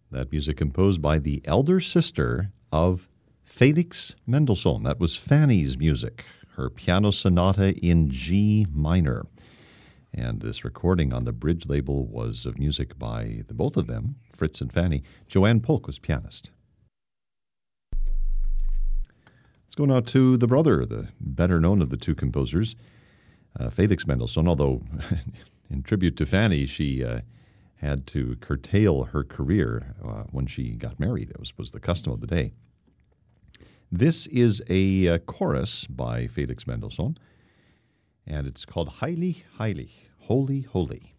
That music composed by the elder sister of Felix Mendelssohn. That was Fanny's music, her piano sonata in G minor. And this recording on the Bridge label was of music by both of them, Fritz and Fanny. Joanne Polk was pianist. Let's go now to the brother, the better known of the two composers, Felix Mendelssohn, although in tribute to Fanny, she had to curtail her career when she got married. That was the custom of the day. This is a chorus by Felix Mendelssohn, and it's called Heilig, Heilig, Holy, Holy.